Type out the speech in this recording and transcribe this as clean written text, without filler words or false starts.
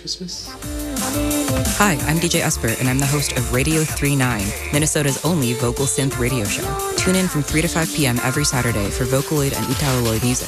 Christmas? Hi, I'm DJ Esper, and I'm the host of Radio 39, Minnesota's only vocal synth radio show. Tune in from 3 to 5 p.m. every Saturday for Vocaloid and Italoloid music.